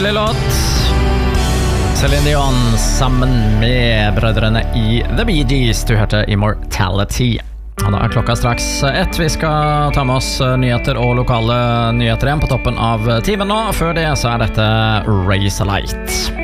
nydelig låt. Celine Dion sammen med brødrene i The Bee Gees. Du hørte Immortality. Og da er klokka straks 1. Vi skal ta med oss nyheter og lokale nyheter igjen på toppen av timen nå. Før det så er dette Raise a Light.